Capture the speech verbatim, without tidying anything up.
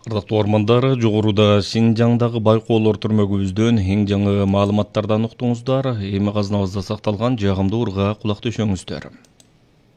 Ардактуу ормандар, жогоруда Синжаңдагы байкоолор түрмөгүбүздөн эң жаңы маалыматтардан уктуңуздар. Эми казынабызда сакталган жагымдуу урга кулак төшөңүздөр.